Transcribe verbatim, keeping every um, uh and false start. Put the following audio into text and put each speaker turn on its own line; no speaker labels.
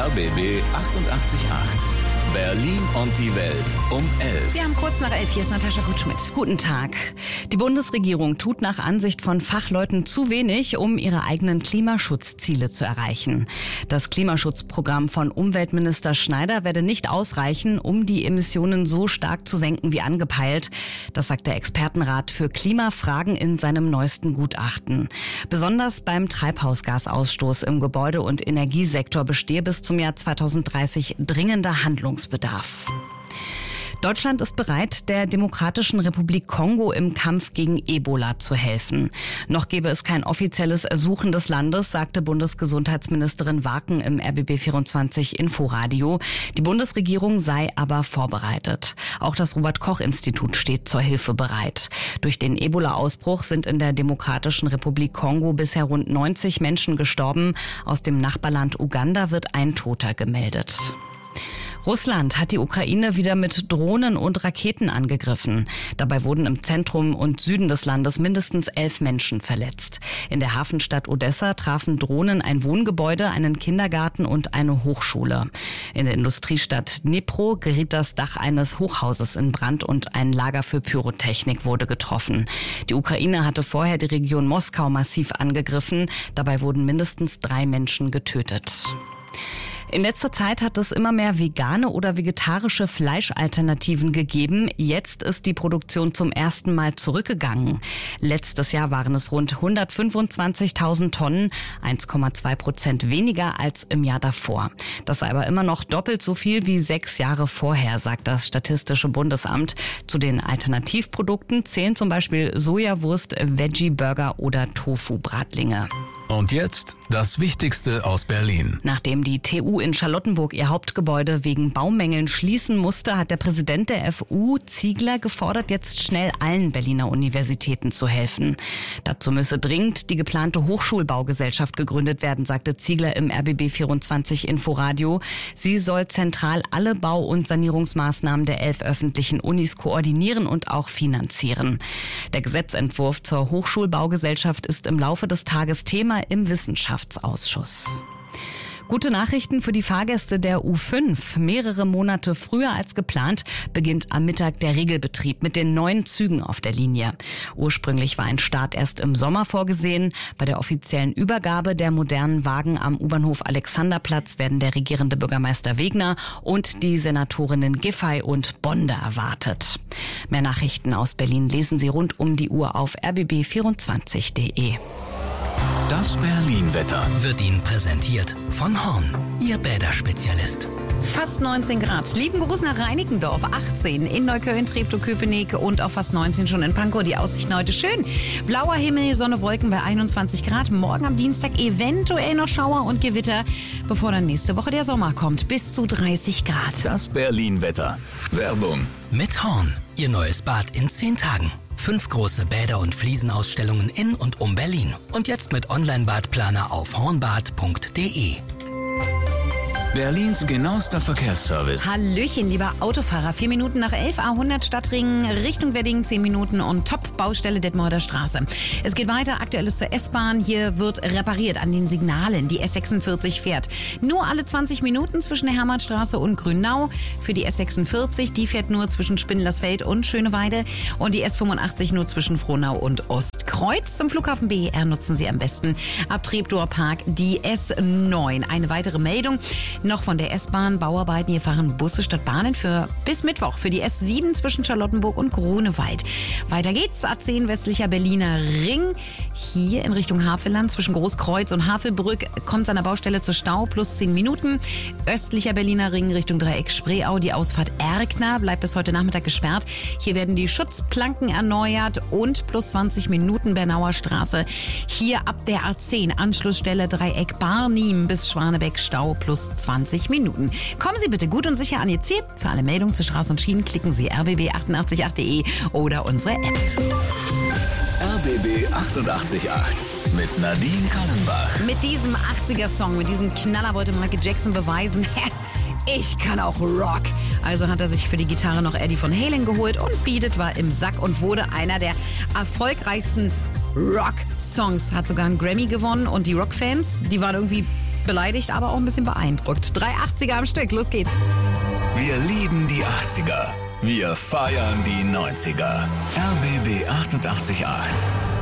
R B B achtundachtzig Komma acht. Berlin und die Welt um elf.
Wir haben kurz nach elf. Hier ist Natascha Kutschmidt. Guten Tag. Die Bundesregierung tut nach Ansicht von Fachleuten zu wenig, um ihre eigenen Klimaschutzziele zu erreichen. Das Klimaschutzprogramm von Umweltminister Schneider werde nicht ausreichen, um die Emissionen so stark zu senken wie angepeilt. Das sagt der Expertenrat für Klimafragen in seinem neuesten Gutachten. Besonders beim Treibhausgasausstoß im Gebäude- und Energiesektor bestehe bis zum Jahr zweitausenddreißig dringender Handlungsbedarf. Deutschland ist bereit, der Demokratischen Republik Kongo im Kampf gegen Ebola zu helfen. Noch gebe es kein offizielles Ersuchen des Landes, sagte Bundesgesundheitsministerin Warken im R B B vierundzwanzig Inforadio. Die Bundesregierung sei aber vorbereitet. Auch das Robert-Koch-Institut steht zur Hilfe bereit. Durch den Ebola-Ausbruch sind in der Demokratischen Republik Kongo bisher rund neunzig Menschen gestorben. Aus dem Nachbarland Uganda wird ein Toter gemeldet. Russland hat die Ukraine wieder mit Drohnen und Raketen angegriffen. Dabei wurden im Zentrum und Süden des Landes mindestens elf Menschen verletzt. In der Hafenstadt Odessa trafen Drohnen ein Wohngebäude, einen Kindergarten und eine Hochschule. In der Industriestadt Dnipro geriet das Dach eines Hochhauses in Brand und ein Lager für Pyrotechnik wurde getroffen. Die Ukraine hatte vorher die Region Moskau massiv angegriffen. Dabei wurden mindestens drei Menschen getötet. In letzter Zeit hat es immer mehr vegane oder vegetarische Fleischalternativen gegeben. Jetzt ist die Produktion zum ersten Mal zurückgegangen. Letztes Jahr waren es rund hundertfünfundzwanzigtausend Tonnen, eins Komma zwei Prozent weniger als im Jahr davor. Das sei aber immer noch doppelt so viel wie sechs Jahre vorher, sagt das Statistische Bundesamt. Zu den Alternativprodukten zählen zum Beispiel Sojawurst, Veggie-Burger oder Tofu-Bratlinge.
Und jetzt das Wichtigste aus Berlin.
Nachdem die T U in Charlottenburg ihr Hauptgebäude wegen Baumängeln schließen musste, hat der Präsident der F U, Ziegler, gefordert, jetzt schnell allen Berliner Universitäten zu helfen. Dazu müsse dringend die geplante Hochschulbaugesellschaft gegründet werden, sagte Ziegler im R B B vierundzwanzig Inforadio. Sie soll zentral alle Bau- und Sanierungsmaßnahmen der elf öffentlichen Unis koordinieren und auch finanzieren. Der Gesetzentwurf zur Hochschulbaugesellschaft ist im Laufe des Tages Thema im Wissenschaftsausschuss. Gute Nachrichten für die Fahrgäste der U fünf. Mehrere Monate früher als geplant beginnt am Mittag der Regelbetrieb mit den neuen Zügen auf der Linie. Ursprünglich war ein Start erst im Sommer vorgesehen. Bei der offiziellen Übergabe der modernen Wagen am U-Bahnhof Alexanderplatz werden der regierende Bürgermeister Wegner und die Senatorinnen Giffey und Bonde erwartet. Mehr Nachrichten aus Berlin lesen Sie rund um die Uhr auf r b b vierundzwanzig punkt de.
Das Berlin-Wetter
wird Ihnen präsentiert von Horn, Ihr Bäderspezialist.
Fast neunzehn Grad. Lieben Gruß nach Reinickendorf, achtzehn. In Neukölln, Treptow-Köpenick und auch fast neunzehn schon in Pankow. Die Aussichten heute schön. Blauer Himmel, Sonne, Wolken bei einundzwanzig Grad. Morgen am Dienstag eventuell noch Schauer und Gewitter, bevor dann nächste Woche der Sommer kommt. Bis zu dreißig Grad.
Das Berlin-Wetter. Werbung.
Mit Horn, Ihr neues Bad in zehn Tagen. Fünf große Bäder- und Fliesenausstellungen in und um Berlin. Und jetzt mit Online-Badplaner auf hornbad punkt de.
Berlins genauester Verkehrsservice.
Hallöchen, lieber Autofahrer. Vier Minuten nach elf, A hundert Stadtring, Richtung Wedding, zehn Minuten und Top-Baustelle Detmolder Straße. Es geht weiter, aktuelles zur S-Bahn. Hier wird repariert an den Signalen. Die S sechsundvierzig fährt nur alle zwanzig Minuten zwischen der Hermannstraße und Grünau. Für die S sechsundvierzig, die fährt nur zwischen Spindlersfeld und Schöneweide. Und die S fünfundachtzig nur zwischen Frohnau und Ostkreuz. Zum Flughafen B E R nutzen Sie am besten ab Treptower Park die S neun. Eine weitere Meldung noch von der S-Bahn. Bauarbeiten. Hier fahren Busse statt Bahnen für bis Mittwoch für die S sieben zwischen Charlottenburg und Grunewald. Weiter geht's. A zehn westlicher Berliner Ring. Hier in Richtung Havelland zwischen Großkreuz und Havelbrück kommt es an der Baustelle zu Stau plus zehn Minuten. Östlicher Berliner Ring Richtung Dreieck Spreeau. Die Ausfahrt Erkner bleibt bis heute Nachmittag gesperrt. Hier werden die Schutzplanken erneuert und plus zwanzig Minuten Bernauer Straße. Hier ab der A zehn Anschlussstelle Dreieck Barnim bis Schwanebeck Stau plus zwanzig Minuten. Kommen Sie bitte gut und sicher an Ihr Ziel. Für alle Meldungen zu Straßen und Schienen klicken Sie r b b achtundachtzig punkt acht punkt de oder unsere App.
R B B achtundachtzig Komma acht mit Nadine Kallenbach.
Mit diesem achtziger-Song, mit diesem Knaller wollte Michael Jackson beweisen, ich kann auch Rock. Also hat er sich für die Gitarre noch Eddie von Halen geholt und Beat It war im Sack und wurde einer der erfolgreichsten Rock-Songs. Hat sogar einen Grammy gewonnen und die Rock-Fans, die waren irgendwie beleidigt, aber auch ein bisschen beeindruckt. Drei achtziger am Stück, los geht's.
Wir lieben die achtziger. Wir feiern die neunziger. R B B achtundachtzig Komma acht.